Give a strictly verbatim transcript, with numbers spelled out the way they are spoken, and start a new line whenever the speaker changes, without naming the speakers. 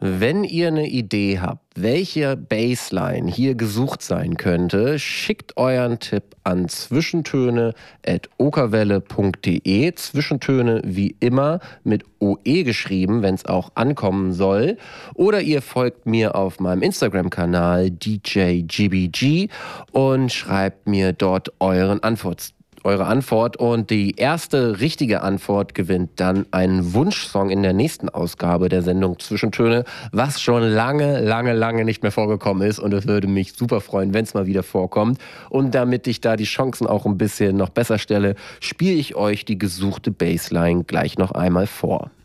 Wenn ihr eine Idee habt, welche Bassline hier gesucht sein könnte, schickt euren Tipp an zwischentöne at okerwelle punkt de. Zwischentöne wie immer mit O E geschrieben, wenn es auch ankommen soll. Oder ihr folgt mir auf meinem Instagram-Kanal D J G B G und schreibt mir dort euren Antworts eure Antwort, und die erste richtige Antwort gewinnt dann einen Wunschsong in der nächsten Ausgabe der Sendung Zwischentöne, was schon lange, lange, lange nicht mehr vorgekommen ist, und es würde mich super freuen, wenn es mal wieder vorkommt. Und damit ich da die Chancen auch ein bisschen noch besser stelle, spiele ich euch die gesuchte Bassline gleich noch einmal vor.